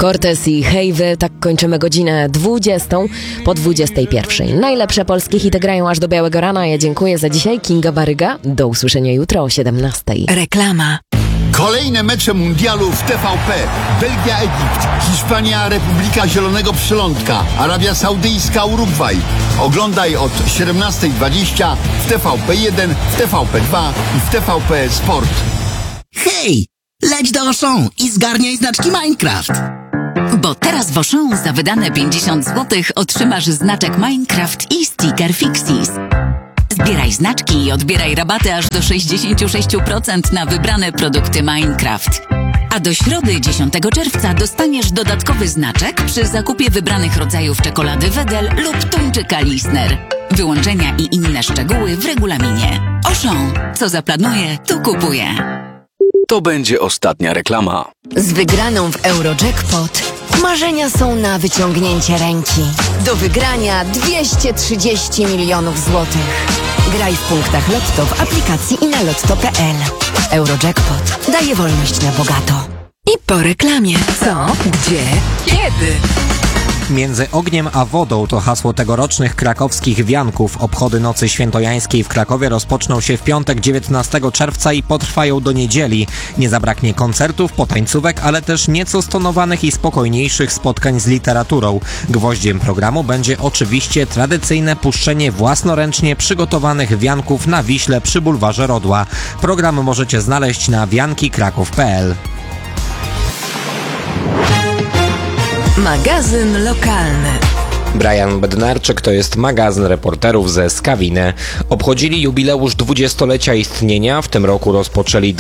Cortez i Hejwy, tak kończymy godzinę 20 po 21. Najlepsze polskie hity grają aż do białego rana. Ja dziękuję za dzisiaj. Kinga Baryga. Do usłyszenia jutro o 17. Reklama. Kolejne mecze mundialu w TVP. Belgia, Egipt, Hiszpania, Republika Zielonego Przylądka, Arabia Saudyjska, Urugwaj. Oglądaj od 17:20 w TVP1, w TVP2 i w TVP Sport. Hej! Leć do Auchan i zgarniaj znaczki Minecraft. Bo teraz w Auchan za wydane 50 zł otrzymasz znaczek Minecraft i sticker Fixis. Zbieraj znaczki i odbieraj rabaty aż do 66% na wybrane produkty Minecraft. A do środy 10 czerwca dostaniesz dodatkowy znaczek przy zakupie wybranych rodzajów czekolady Wedel lub tuńczyka Lisner. Wyłączenia i inne szczegóły w regulaminie. Auchan. Co zaplanuje, to kupuje. To będzie ostatnia reklama. Z wygraną w Eurojackpot marzenia są na wyciągnięcie ręki. Do wygrania 230 milionów złotych. Graj w punktach Lotto w aplikacji i na lotto.pl. Eurojackpot daje wolność na bogato. I po reklamie. Co? Gdzie? Kiedy? Między ogniem a wodą to hasło tegorocznych krakowskich wianków. Obchody Nocy Świętojańskiej w Krakowie rozpoczną się w piątek 19 czerwca i potrwają do niedzieli. Nie zabraknie koncertów, potańcówek, ale też nieco stonowanych i spokojniejszych spotkań z literaturą. Gwoździem programu będzie oczywiście tradycyjne puszczenie własnoręcznie przygotowanych wianków na Wiśle przy bulwarze Rodła. Program możecie znaleźć na wiankikraków.pl. Magazyn lokalny. Brian Bednarczyk to jest magazyn reporterów ze Skawiny. Obchodzili jubileusz 20-lecia istnienia, w tym roku rozpoczęli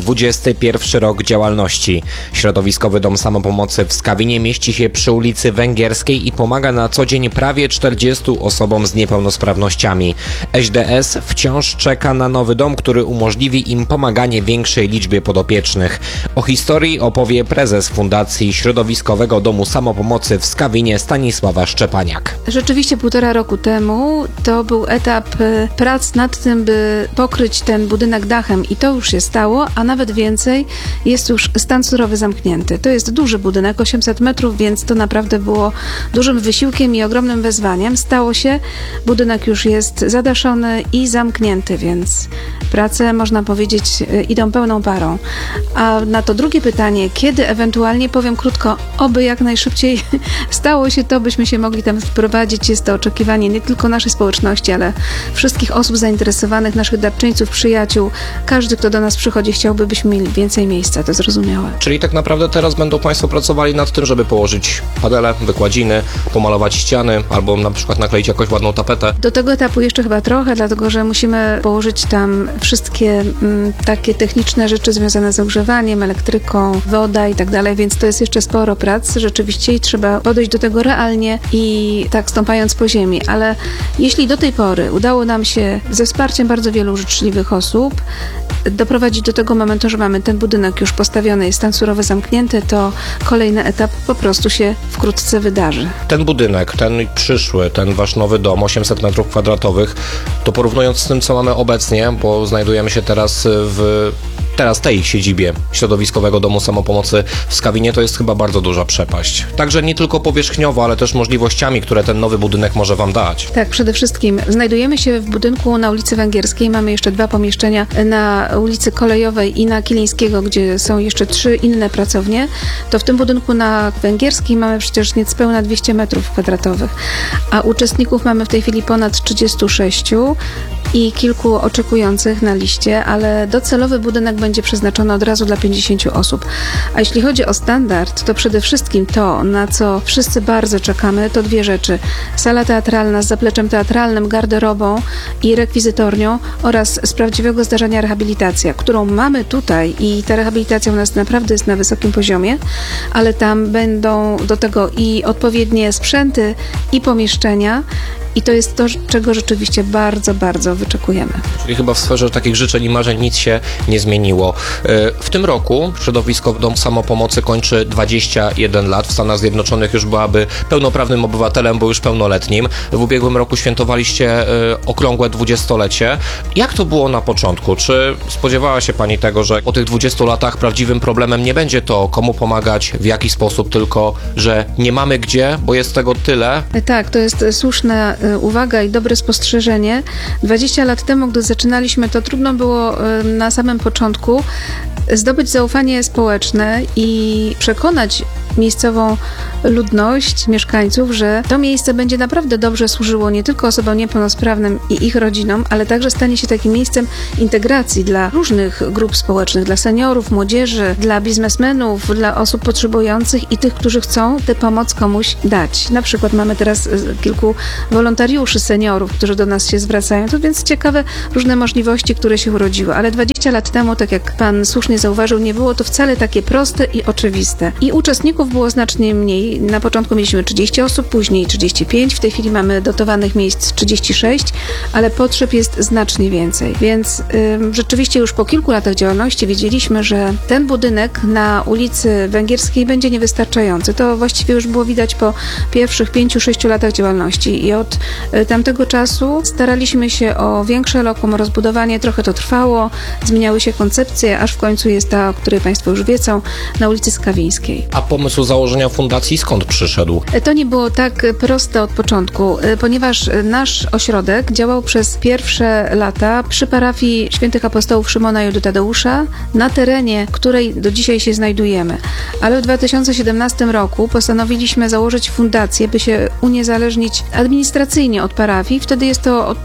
21 rok działalności. Środowiskowy Dom Samopomocy w Skawinie mieści się przy ulicy Węgierskiej i pomaga na co dzień prawie 40 osobom z niepełnosprawnościami. ŚDS wciąż czeka na nowy dom, który umożliwi im pomaganie większej liczbie podopiecznych. O historii opowie prezes Fundacji Środowiskowego Domu Samopomocy w Skawinie Stanisława Szczepaniak. Rzeczywiście 1,5 roku temu to był etap prac nad tym, by pokryć ten budynek dachem i to już się stało, a nawet więcej, jest już stan surowy zamknięty. To jest duży budynek, 800 metrów, więc to naprawdę było dużym wysiłkiem i ogromnym wyzwaniem. Stało się, budynek już jest zadaszony i zamknięty, więc prace, można powiedzieć, idą pełną parą. A na to drugie pytanie, kiedy ewentualnie, powiem krótko, oby jak najszybciej stało się to, byśmy się mogli tam wprowadzić. Jest to oczekiwanie nie tylko naszej społeczności, ale wszystkich osób zainteresowanych, naszych darczyńców, przyjaciół. Każdy, kto do nas przychodzi, chciałby, byśmy mieli więcej miejsca, to zrozumiałe. Czyli tak naprawdę teraz będą Państwo pracowali nad tym, żeby położyć panele, wykładziny, pomalować ściany albo na przykład nakleić jakąś ładną tapetę. Do tego etapu jeszcze chyba trochę, dlatego że musimy położyć tam wszystkie takie techniczne rzeczy związane z ogrzewaniem, elektryką, woda i tak dalej, więc to jest jeszcze sporo prac rzeczywiście i trzeba podejść do tego realnie i tak stąpając po ziemi, ale jeśli do tej pory udało nam się ze wsparciem bardzo wielu życzliwych osób doprowadzić do tego momentu, że mamy ten budynek już postawiony, jest stan surowy zamknięty, to kolejny etap po prostu się wkrótce wydarzy. Ten budynek, ten przyszły, ten wasz nowy dom, 800 m2, to porównując z tym, co mamy obecnie, bo znajdujemy się teraz w tej siedzibie Środowiskowego Domu Samopomocy w Skawinie, to jest chyba bardzo duża przepaść. Także nie tylko powierzchniowo, ale też możliwościami, które ten nowy budynek może wam dać. Tak, przede wszystkim znajdujemy się w budynku na ulicy Węgierskiej. Mamy jeszcze 2 pomieszczenia na ulicy Kolejowej i na Kilińskiego, gdzie są jeszcze 3 inne pracownie. To w tym budynku na Węgierskiej mamy przecież niespełna 200 m2, a uczestników mamy w tej chwili ponad 36 i kilku oczekujących na liście, ale docelowy budynek będzie przeznaczony od razu dla 50 osób. A jeśli chodzi o standard, to przede wszystkim to, na co wszyscy bardzo czekamy, to 2 rzeczy. Sala teatralna z zapleczem teatralnym, garderobą i rekwizytornią oraz z prawdziwego zdarzenia rehabilitacja, którą mamy tutaj i ta rehabilitacja u nas naprawdę jest na wysokim poziomie, ale tam będą do tego i odpowiednie sprzęty i pomieszczenia i to jest to, czego rzeczywiście bardzo, bardzo wyczekujemy. Czyli chyba w sferze takich życzeń i marzeń nic się nie zmieniło. W tym roku środowisko Dom Samopomocy kończy 21 lat. W Stanach Zjednoczonych już byłaby pełnoprawnym obywatelem, bo już pełnoletnim. W ubiegłym roku świętowaliście okrągłe 20-lecie. Jak to było na początku? Czy spodziewała się Pani tego, że po tych 20 latach prawdziwym problemem nie będzie to, komu pomagać, w jaki sposób, tylko że nie mamy gdzie, bo jest tego tyle? Tak, to jest słuszna uwaga i dobre spostrzeżenie. 20 lat temu, gdy zaczynaliśmy, to trudno było na samym początku zdobyć zaufanie społeczne i przekonać miejscową ludność, mieszkańców, że to miejsce będzie naprawdę dobrze służyło nie tylko osobom niepełnosprawnym i ich rodzinom, ale także stanie się takim miejscem integracji dla różnych grup społecznych, dla seniorów, młodzieży, dla biznesmenów, dla osób potrzebujących i tych, którzy chcą tę pomoc komuś dać. Na przykład mamy teraz kilku wolontariuszy, seniorów, którzy do nas się zwracają. To więc ciekawe różne możliwości, które się urodziły. Ale 20 lat temu, tak jak pan słusznie zauważył, nie było to wcale takie proste i oczywiste. I uczestników było znacznie mniej. Na początku mieliśmy 30 osób, później 35. W tej chwili mamy dotowanych miejsc 36, ale potrzeb jest znacznie więcej. Więc rzeczywiście już po kilku latach działalności wiedzieliśmy, że ten budynek na ulicy Węgierskiej będzie niewystarczający. To właściwie już było widać po pierwszych 5-6 latach działalności i od tamtego czasu staraliśmy się o większe lokum, o rozbudowanie. Trochę to trwało, zmieniały się koncepcje, aż w końcu jest ta, o której Państwo już wiedzą, na ulicy Skawińskiej. A pomysł założenia fundacji skąd przyszedł? To nie było tak proste od początku, ponieważ nasz ośrodek działał przez pierwsze lata przy parafii świętych apostołów Szymona i Judy Tadeusza, na terenie której do dzisiaj się znajdujemy. Ale w 2017 roku postanowiliśmy założyć fundację, by się uniezależnić administracyjnie od parafii. Wtedy jest to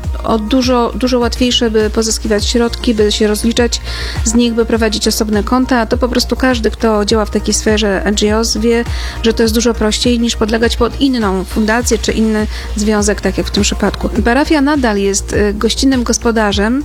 dużo łatwiejsze, by pozyskiwać środki, by się rozliczać z nich, by prowadzić osobne konta. To po prostu każdy, kto działa w takiej sferze NGOs, wie, że to jest dużo prościej niż podlegać pod inną fundację czy inny związek, tak jak w tym przypadku. Parafia nadal jest gościnnym gospodarzem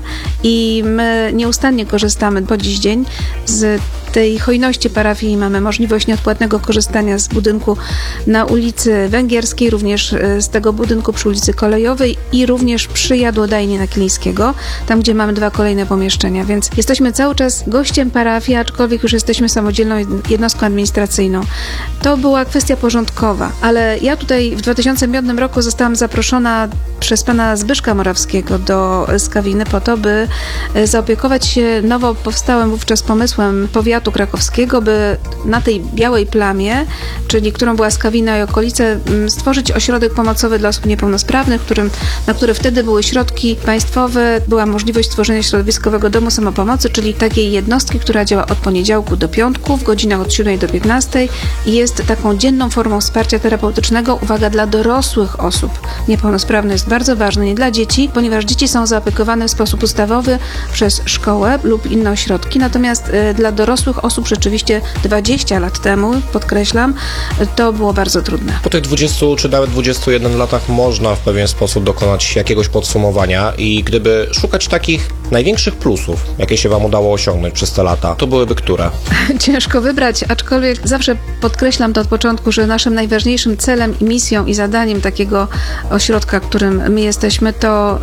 i my nieustannie korzystamy po dziś dzień z tej hojności parafii. Mamy możliwość nieodpłatnego korzystania z budynku na ulicy Węgierskiej, również z tego budynku przy ulicy Kolejowej i również przy Jadłodajni Naklińskiego, tam gdzie mamy 2 kolejne pomieszczenia, więc jesteśmy cały czas gościem parafii, aczkolwiek już jesteśmy samodzielną jednostką administracyjną. To była kwestia porządkowa, ale ja tutaj w 2005 roku zostałam zaproszona przez pana Zbyszka Morawskiego do Skawiny po to, by zaopiekować się nowo powstałym wówczas pomysłem powiatu krakowskiego, by na tej białej plamie, czyli którą była Skawina i okolice, stworzyć ośrodek pomocowy dla osób niepełnosprawnych, na które wtedy były środki państwowe, była możliwość stworzenia środowiskowego domu samopomocy, czyli takiej jednostki, która działa od poniedziałku do piątku w godzinach od 7 do 15 i jest taką dzienną formą wsparcia terapeutycznego, uwaga, dla dorosłych osób niepełnosprawnych. Jest bardzo ważne, nie dla dzieci, ponieważ dzieci są zaopiekowane w sposób ustawowy przez szkołę lub inne ośrodki, natomiast dla dorosłych osób rzeczywiście 20 lat temu, podkreślam, to było bardzo trudne. Po tych 20 czy nawet 21 latach można w pewien sposób dokonać jakiegoś podsumowania i gdyby szukać takich największych plusów, jakie się Wam udało osiągnąć przez te lata, to byłyby które? Ciężko wybrać, aczkolwiek zawsze podkreślam to od początku, że naszym najważniejszym celem i misją i zadaniem takiego ośrodka, którym my jesteśmy, to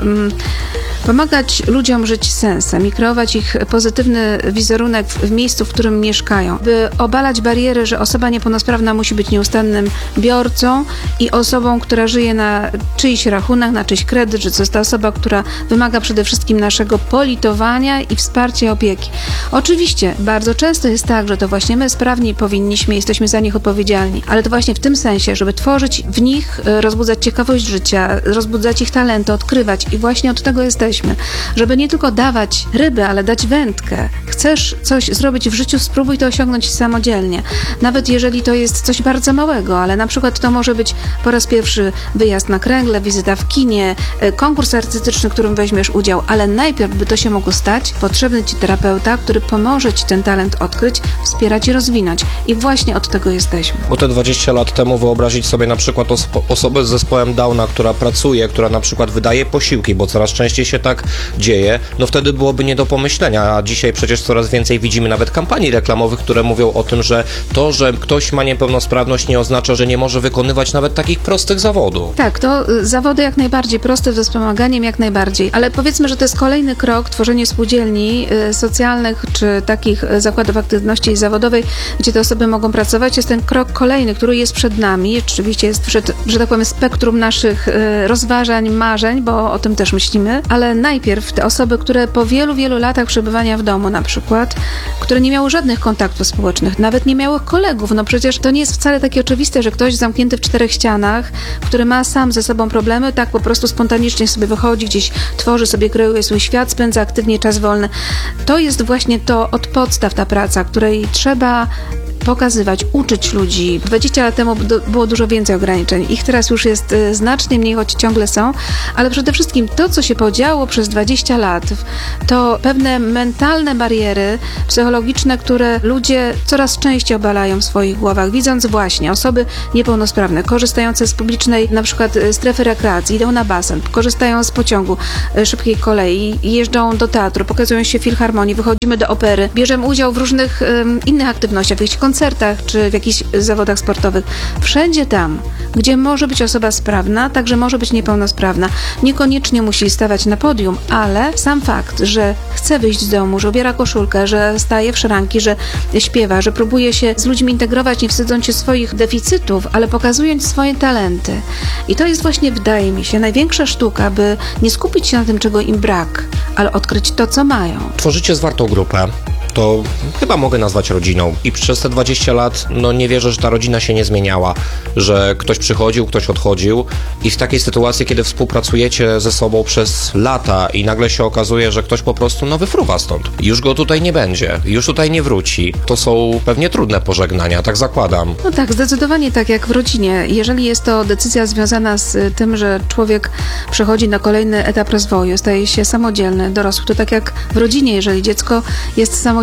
pomagać ludziom żyć sensem i kreować ich pozytywny wizerunek w miejscu, w którym mieszkają. By obalać bariery, że osoba niepełnosprawna musi być nieustannym biorcą i osobą, która żyje na czyjś rachunek, na czyjś kredyt, że to jest ta osoba, która wymaga przede wszystkim naszego politowania i wsparcia i opieki. Oczywiście bardzo często jest tak, że to właśnie my sprawni jesteśmy za nich odpowiedzialni, ale to właśnie w tym sensie, żeby tworzyć w nich, rozbudzać ciekawość życia, rozbudzać ich talenty, odkrywać i właśnie od tego jesteśmy. Żeby nie tylko dawać rybę, ale dać wędkę. Chcesz coś zrobić w życiu, spróbuj to osiągnąć samodzielnie. Nawet jeżeli to jest coś bardzo małego, ale na przykład to może być po raz pierwszy wyjazd na kręgle, wizyta w kinie, konkurs artystyczny, w którym weźmiesz udział, ale najpierw, by to się mogło stać, potrzebny Ci terapeuta, który pomoże Ci ten talent odkryć, wspierać i rozwinąć. I właśnie od tego jesteśmy. Bo te 20 lat temu wyobrazić sobie na przykład osobę z zespołem Downa, która pracuje, która na przykład wydaje posiłki, bo coraz częściej się tak dzieje, no wtedy byłoby nie do pomyślenia, a dzisiaj przecież coraz więcej widzimy nawet kampanii reklamowych, które mówią o tym, że to, że ktoś ma niepełnosprawność, nie oznacza, że nie może wykonywać nawet takich prostych zawodów. Tak, to zawody jak najbardziej proste, ze wspomaganiem jak najbardziej, ale powiedzmy, że to jest kolejny krok, tworzenie spółdzielni socjalnych czy takich zakładów aktywności zawodowej, gdzie te osoby mogą pracować. Jest ten krok kolejny, który jest przed nami. Oczywiście jest przed, że tak powiem, spektrum naszych rozważań, marzeń, bo o tym też myślimy, ale najpierw te osoby, które po wielu, wielu latach przebywania w domu na przykład, które nie miały żadnych kontaktów społecznych, nawet nie miały kolegów, no przecież to nie jest wcale takie oczywiste, że ktoś zamknięty w 4 ścianach, który ma sam ze sobą problemy, tak po prostu spontanicznie sobie wychodzi, gdzieś tworzy sobie, kreuje swój świat, spędza aktywnie czas wolny. To jest właśnie to od podstaw ta praca, której trzeba pokazywać, uczyć ludzi. 20 lat temu było dużo więcej ograniczeń. Ich teraz już jest znacznie mniej, choć ciągle są, ale przede wszystkim to, co się podziało przez 20 lat, to pewne mentalne bariery psychologiczne, które ludzie coraz częściej obalają w swoich głowach, widząc właśnie osoby niepełnosprawne, korzystające z publicznej na przykład strefy rekreacji, idą na basen, korzystają z pociągu szybkiej kolei, jeżdżą do teatru, pokazują się w filharmonii, wychodzimy do opery, bierzemy udział w różnych innych aktywnościach, w jakichś koncertach czy w jakichś zawodach sportowych. Wszędzie tam, gdzie może być osoba sprawna, także może być niepełnosprawna. Niekoniecznie musi stawać na podium, ale sam fakt, że chce wyjść z domu, że ubiera koszulkę, że staje w szranki, że śpiewa, że próbuje się z ludźmi integrować, nie wstydząc się swoich deficytów, ale pokazując swoje talenty. I to jest właśnie, wydaje mi się, największa sztuka, by nie skupić się na tym, czego im brak, ale odkryć to, co mają. Tworzycie zwartą grupę. To chyba mogę nazwać rodziną. I przez te 20 lat, no nie wierzę, że ta rodzina się nie zmieniała, że ktoś przychodził, ktoś odchodził i w takiej sytuacji, kiedy współpracujecie ze sobą przez lata i nagle się okazuje, że ktoś po prostu, no wyfruwa stąd. Już go tutaj nie będzie, już tutaj nie wróci. To są pewnie trudne pożegnania, tak zakładam. No tak, zdecydowanie tak jak w rodzinie. Jeżeli jest to decyzja związana z tym, że człowiek przechodzi na kolejny etap rozwoju, staje się samodzielny, dorosły, to tak jak w rodzinie, jeżeli dziecko jest samodzielne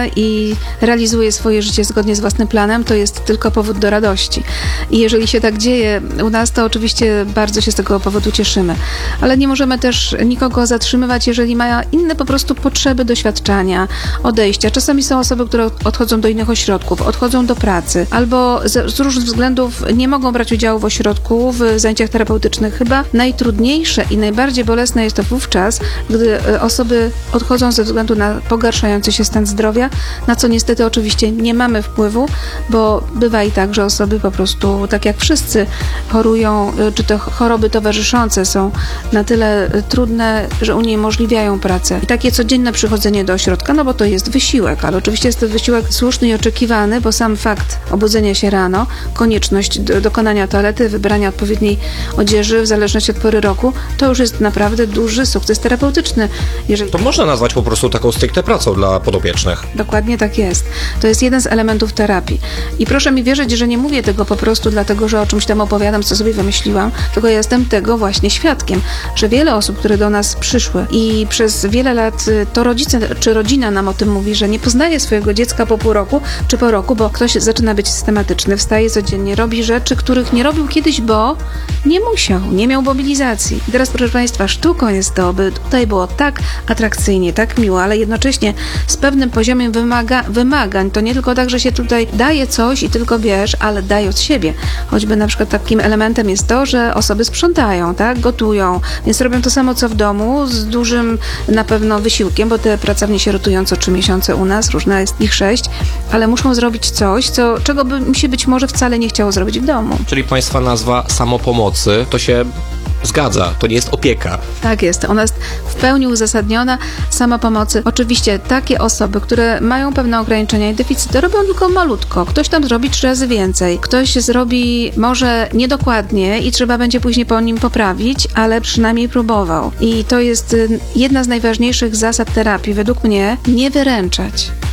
i realizuje swoje życie zgodnie z własnym planem, to jest tylko powód do radości. I jeżeli się tak dzieje u nas, to oczywiście bardzo się z tego powodu cieszymy. Ale nie możemy też nikogo zatrzymywać, jeżeli ma inne po prostu potrzeby doświadczenia, odejścia. Czasami są osoby, które odchodzą do innych ośrodków, odchodzą do pracy, albo z różnych względów nie mogą brać udziału w ośrodku, w zajęciach terapeutycznych. Chyba najtrudniejsze i najbardziej bolesne jest to wówczas, gdy osoby odchodzą ze względu na pogarszający się stan zdrowia, na co niestety oczywiście nie mamy wpływu, bo bywa i tak, że osoby po prostu, tak jak wszyscy, chorują, czy to choroby towarzyszące są na tyle trudne, że uniemożliwiają pracę. I takie codzienne przychodzenie do ośrodka, no bo to jest wysiłek, ale oczywiście jest to wysiłek słuszny i oczekiwany, bo sam fakt obudzenia się rano, konieczność dokonania toalety, wybrania odpowiedniej odzieży w zależności od pory roku, to już jest naprawdę duży sukces terapeutyczny. Jeżeli... To można nazwać po prostu taką stricte pracą dla podopiecznych. Dokładnie tak jest. To jest jeden z elementów terapii. I proszę mi wierzyć, że nie mówię tego po prostu dlatego, że o czymś tam opowiadam, co sobie wymyśliłam, tylko ja jestem tego właśnie świadkiem, że wiele osób, które do nas przyszły i przez wiele lat to rodzice czy rodzina nam o tym mówi, że nie poznaje swojego dziecka po pół roku czy po roku, bo ktoś zaczyna być systematyczny, wstaje codziennie, robi rzeczy, których nie robił kiedyś, bo nie musiał, nie miał mobilizacji. I teraz, proszę Państwa, sztuką jest to, by tutaj było tak atrakcyjnie, tak miło, ale jednocześnie z pewnym poziomem wymagań. To nie tylko tak, że się tutaj daje coś i tylko bierz, ale daje od siebie. Choćby na przykład takim elementem jest to, że osoby sprzątają, tak, gotują, więc robią to samo, co w domu, z dużym na pewno wysiłkiem, bo te pracownie się rotują co 3 miesiące u nas, różne jest ich 6, ale muszą zrobić coś, czego by mi się być może wcale nie chciało zrobić w domu. Czyli Państwa nazwa samopomocy, to się zgadza, to nie jest opieka. Tak jest, ona jest w pełni uzasadniona, samopomocy. Oczywiście takie osoby, które mają pewne ograniczenia i deficyty, robią tylko malutko. Ktoś tam zrobi 3 razy więcej, ktoś zrobi może niedokładnie i trzeba będzie później po nim poprawić, ale przynajmniej próbował. I to jest jedna z najważniejszych zasad terapii, według mnie, nie wyręczać.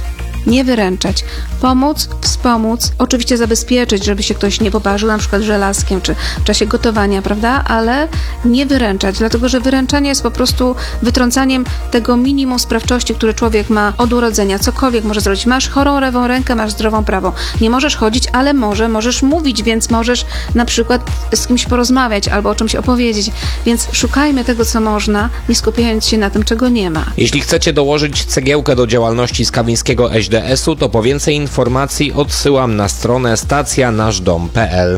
nie wyręczać. Pomóc, wspomóc, oczywiście zabezpieczyć, żeby się ktoś nie poparzył na przykład żelazkiem, czy w czasie gotowania, prawda? Ale nie wyręczać, dlatego że wyręczanie jest po prostu wytrącaniem tego minimum sprawczości, które człowiek ma od urodzenia. Cokolwiek może zrobić. Masz chorą lewą rękę, masz zdrową prawą. Nie możesz chodzić, ale możesz mówić, więc możesz na przykład z kimś porozmawiać albo o czymś opowiedzieć. Więc szukajmy tego, co można, nie skupiając się na tym, czego nie ma. Jeśli chcecie dołożyć cegiełkę do działalności skawińskiego ŚDS-u, to po więcej informacji odsyłam na stronę stacjanaszdom.pl.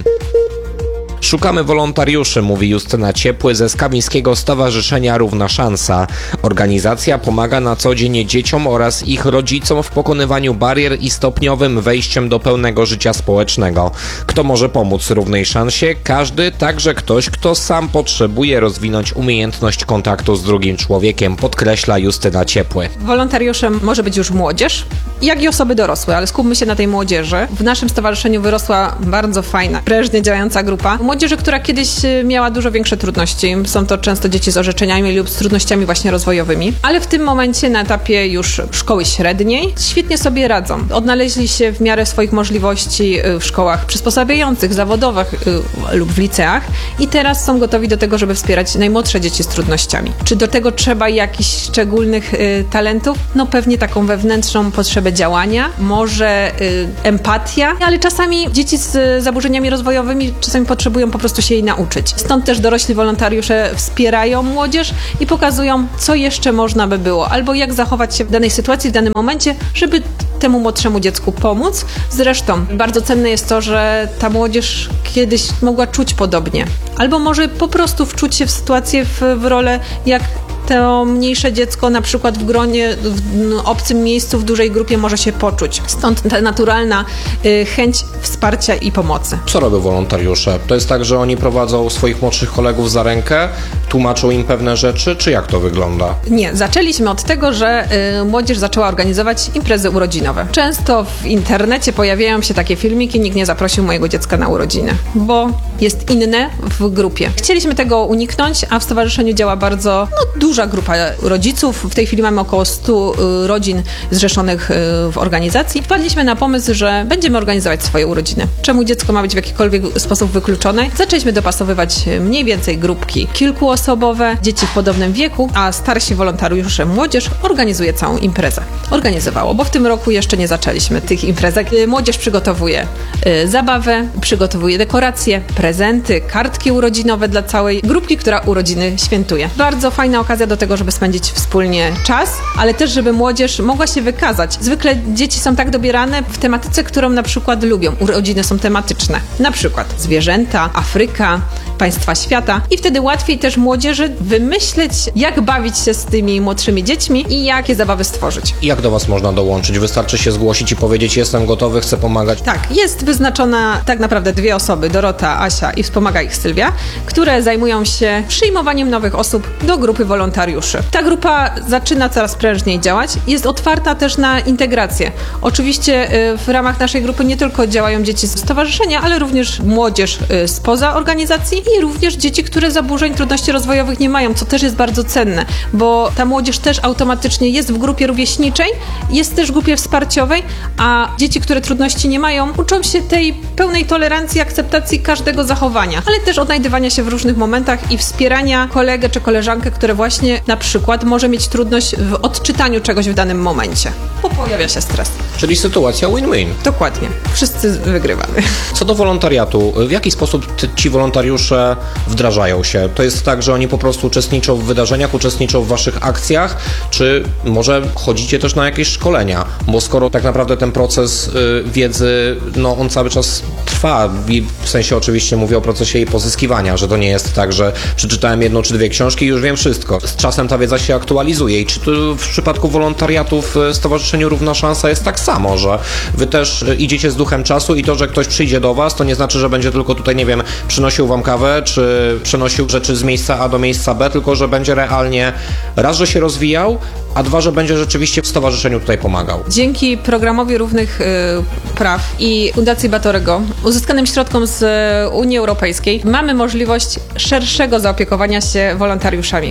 Szukamy wolontariuszy, mówi Justyna Ciepły ze Skawińskiego Stowarzyszenia Równa Szansa. Organizacja pomaga na co dzień dzieciom oraz ich rodzicom w pokonywaniu barier i stopniowym wejściem do pełnego życia społecznego. Kto może pomóc równej szansie? Każdy, także ktoś, kto sam potrzebuje rozwinąć umiejętność kontaktu z drugim człowiekiem, podkreśla Justyna Ciepły. Wolontariuszem może być już młodzież, jak i osoby dorosłe, ale skupmy się na tej młodzieży. W naszym stowarzyszeniu wyrosła bardzo fajna, prężnie działająca grupa młodzieży, która kiedyś miała dużo większe trudności. Są to często dzieci z orzeczeniami lub z trudnościami właśnie rozwojowymi, ale w tym momencie na etapie już szkoły średniej świetnie sobie radzą. Odnaleźli się w miarę swoich możliwości w szkołach przysposabiających, zawodowych lub w liceach i teraz są gotowi do tego, żeby wspierać najmłodsze dzieci z trudnościami. Czy do tego trzeba jakichś szczególnych talentów? No pewnie taką wewnętrzną potrzebę działania, może empatia, ale czasami dzieci z zaburzeniami rozwojowymi czasami potrzebują po prostu się jej nauczyć. Stąd też dorośli wolontariusze wspierają młodzież i pokazują, co jeszcze można by było, albo jak zachować się w danej sytuacji, w danym momencie, żeby temu młodszemu dziecku pomóc. Zresztą bardzo cenne jest to, że ta młodzież kiedyś mogła czuć podobnie, albo może po prostu wczuć się w sytuację, w rolę, jak to mniejsze dziecko na przykład w gronie, w obcym miejscu, w dużej grupie może się poczuć. Stąd ta naturalna chęć wsparcia i pomocy. Co robią wolontariusze? To jest tak, że oni prowadzą swoich młodszych kolegów za rękę, tłumaczą im pewne rzeczy, czy jak to wygląda? Nie, zaczęliśmy od tego, że młodzież zaczęła organizować imprezy urodzinowe. Często w internecie pojawiają się takie filmiki, nikt nie zaprosił mojego dziecka na urodziny, bo jest inne w grupie. Chcieliśmy tego uniknąć, a w stowarzyszeniu działa bardzo duża grupa rodziców. W tej chwili mamy około 100 rodzin zrzeszonych w organizacji. Wpadliśmy na pomysł, że będziemy organizować swoje urodziny. Czemu dziecko ma być w jakikolwiek sposób wykluczone? Zaczęliśmy dopasowywać mniej więcej grupki kilkuosobowe, dzieci w podobnym wieku, a starsi wolontariusze, młodzież organizuje całą imprezę. Organizowało, bo w tym roku jeszcze nie zaczęliśmy tych imprezek. Młodzież przygotowuje zabawę, przygotowuje dekoracje, prezenty, kartki urodzinowe dla całej grupki, która urodziny świętuje. Bardzo fajna okazja do tego, żeby spędzić wspólnie czas, ale też, żeby młodzież mogła się wykazać. Zwykle dzieci są tak dobierane w tematyce, którą na przykład lubią. Urodziny są tematyczne. Na przykład zwierzęta, Afryka, państwa świata i wtedy łatwiej też młodzieży wymyśleć, jak bawić się z tymi młodszymi dziećmi i jakie zabawy stworzyć. Jak do Was można dołączyć? Wystarczy się zgłosić i powiedzieć: jestem gotowy, chcę pomagać? Tak, jest wyznaczona tak naprawdę 2 osoby, Dorota, Asia i wspomaga ich Sylwia, które zajmują się przyjmowaniem nowych osób do grupy wolontariuszy. Ta grupa zaczyna coraz prężniej działać, jest otwarta też na integrację. Oczywiście w ramach naszej grupy nie tylko działają dzieci z stowarzyszenia, ale również młodzież spoza organizacji i również dzieci, które zaburzeń, trudności rozwojowych nie mają, co też jest bardzo cenne, bo ta młodzież też automatycznie jest w grupie rówieśniczej, jest też w grupie wsparciowej, a dzieci, które trudności nie mają, uczą się tej pełnej tolerancji, akceptacji każdego zachowania, ale też odnajdywania się w różnych momentach i wspierania kolegę czy koleżankę, które właśnie na przykład może mieć trudność w odczytaniu czegoś w danym momencie, bo pojawia się stres. Czyli sytuacja win-win. Dokładnie. Wszyscy wygrywamy. Co do wolontariatu, w jaki sposób ci wolontariusze wdrażają się? To jest tak, że oni po prostu uczestniczą w wydarzeniach, uczestniczą w waszych akcjach, czy może chodzicie też na jakieś szkolenia? Bo skoro tak naprawdę ten proces wiedzy, on cały czas trwa, w sensie oczywiście mówię o procesie jej pozyskiwania, że to nie jest tak, że przeczytałem 1 czy 2 książki i już wiem wszystko. Z czasem ta wiedza się aktualizuje i czy tu w przypadku wolontariatu w Stowarzyszeniu Równa Szansa jest tak samo, że wy też idziecie z duchem czasu i to, że ktoś przyjdzie do was, to nie znaczy, że będzie tylko tutaj, nie wiem, przynosił wam kawę, czy przenosił rzeczy z miejsca A do miejsca B, tylko że będzie realnie raz, że się rozwijał, a 2, że będzie rzeczywiście w stowarzyszeniu tutaj pomagał. Dzięki programowi Równych Praw i Fundacji Batorego, uzyskanym środkom z Unii Europejskiej, mamy możliwość szerszego zaopiekowania się wolontariuszami. Młodzież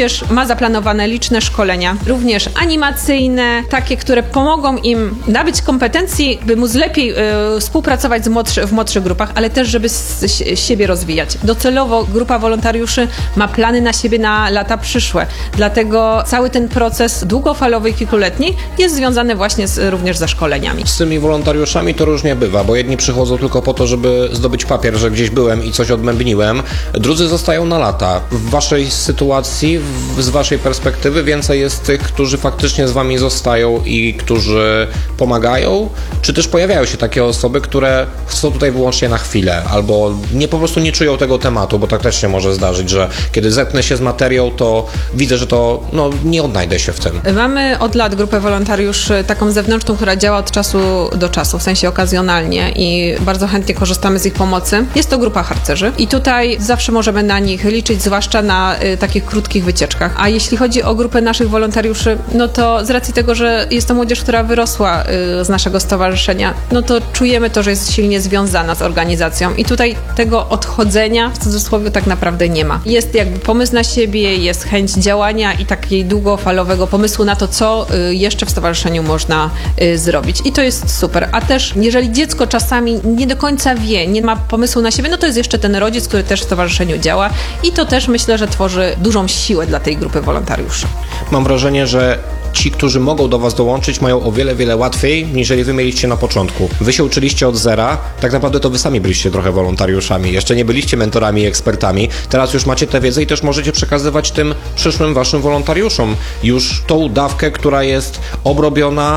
młodzież ma zaplanowane liczne szkolenia, również animacyjne, takie, które pomogą im nabyć kompetencji, by móc lepiej współpracować w młodszych grupach, ale też, żeby siebie rozwijać. Docelowo grupa wolontariuszy ma plany na siebie na lata przyszłe. Dlatego cały ten proces długofalowy i kilkuletni jest związany właśnie również ze szkoleniami. Z tymi wolontariuszami to różnie bywa, bo jedni przychodzą tylko po to, żeby zdobyć papier, że gdzieś byłem i coś odmębniłem, drudzy zostają na lata. W waszej sytuacji, z waszej perspektywy więcej jest tych, którzy faktycznie z wami zostają i którzy pomagają, czy też pojawiają się takie osoby, które są tutaj wyłącznie na chwilę, albo po prostu nie czują tego tematu, bo tak też się może zdarzyć, że kiedy zetnę się z materią, to widzę, że to nie odnajdę się w tym. Mamy od lat grupę wolontariuszy taką zewnętrzną, która działa od czasu do czasu, w sensie okazjonalnie i bardzo chętnie korzystamy z ich pomocy. Jest to grupa harcerzy i tutaj zawsze możemy na nich liczyć, zwłaszcza na takich krótkich wycieczkach. A jeśli chodzi o grupę naszych wolontariuszy, no to z racji tego, że jest to młodzież, która wyrosła z naszego stowarzyszenia, no to czujemy to, że jest silnie związana z organizacją i tutaj tego odchodzenia w cudzysłowie tak naprawdę nie ma. Jest jakby pomysł na siebie, jest chęć działania i takiego długofalowego pomysłu na to, co jeszcze w stowarzyszeniu można zrobić. I to jest super. A też, jeżeli dziecko czasami nie do końca wie, nie ma pomysłu na siebie, no to jest jeszcze ten rodzic, który też w stowarzyszeniu działa i to też myślę, że tworzy dużą siłę dla tej grupy wolontariuszy. Mam wrażenie, że ci, którzy mogą do was dołączyć, mają o wiele, wiele łatwiej, niżeli wy mieliście na początku. Wy się uczyliście od zera, tak naprawdę to wy sami byliście trochę wolontariuszami, jeszcze nie byliście mentorami i ekspertami, teraz już macie tę wiedzę i też możecie przekazywać tym przyszłym waszym wolontariuszom już tą dawkę, która jest obrobiona,